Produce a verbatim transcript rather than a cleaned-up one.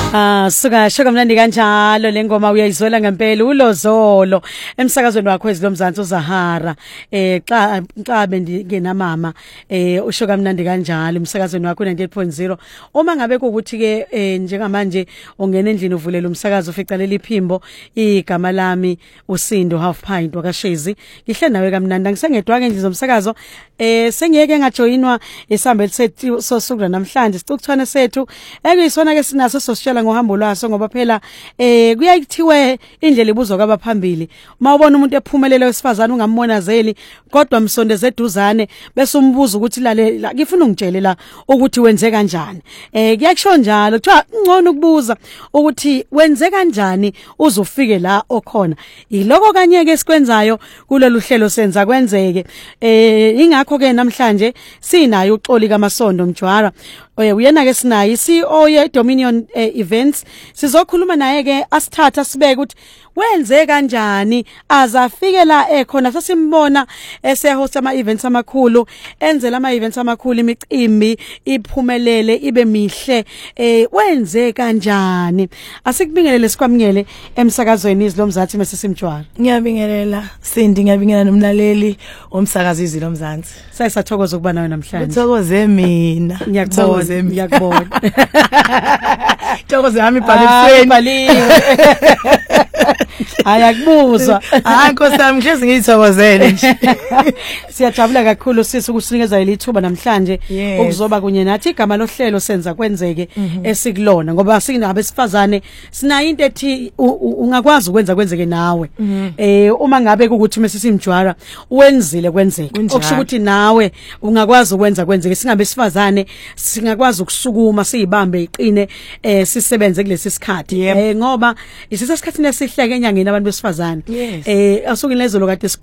Ah suka shoka mnandi kanjalo lengoma uyayizwela ngempela ulozolo emsakazweni wakho ezilomzansi uZahara eh xa xa bendingena mama eh ushoka mnandi kanjalo emsakazweni wakho ninety-eight point zero uma ngabe ukuthi ke eh, njengamanje ungena endlini uvulela umsakazo ufica leli phimbo igama lami uSindo half pint wakashezi ngihle nawe kamnandi ngisengedwa ke endlini zomsakazo eh sengiyeke ngajoyinwa isambeli sethu sosukula namhlanje sicukuthwane sethu ekuyisona ke sinaso sositshela ngohambo lwaso ngoba phela eh kuyayithiwe indlela ibuzwa kwabaphambili uma ubona umuntu ephumelele wesifazana ungammonazeli kodwa msondeze eduzane bese umbuza ukuthi lale ngifuna ungitshele la ukuthi wenze kanjani eh kuyakusho njalo kuthiwa ngcono ukubuza ukuthi wenze kanjani uzofike la okhona iloko kanye ke sikwenzayo kulolu hlelo senza kwenzeke eh ingakho ke namhlanje sinayo uxoli kaMasondo Mjwara oye uyena ke sinayi C E O ye Dominion eh, Events sizokhuluma naye ke asithatha sibeke ukuthi wenze kanjani azafike la ekhona sasimbona esehost ama events amakhulu enzela ama events amakhulu imicimbi iphumelele ibe mihle eh wenze kanjani asikubingelele sikwamngele emsakazweni izilomzansi mesisimjwara ngiyabingelela Sindi ngiyabingelela nomlaleli omsakazi izilomzansi sayisathokoza ukuba nawe namhlanje uthokoze mina ngiyakubona ngiyakubona thokoze yami ibhaleni ibhaliwe ayakubuzwa hayi nkosami ngihlezi ngiyithokozele nje siyajabula kakhulu sisi ukusinikeza lithuba namhlanje ukuzoba kunye nathi igama lohlelo senza kwenzeke esikulona ngoba sinabesifazane sina into ethi ungakwazi ukwenza kwenzeke nawe eh uma ngabe ukuthi mesisimjwara wenzile kwenzeke okusho ukuthi nawe ungakwazi ukwenza kwenzeke singabesifazane singakwazi ukusukuma siyibambe iqine eh sisebenze kulesi sikhathi eh ngoba isisesikhathini esihleke enyangeni abantu besifazane eh asuke lezolo kade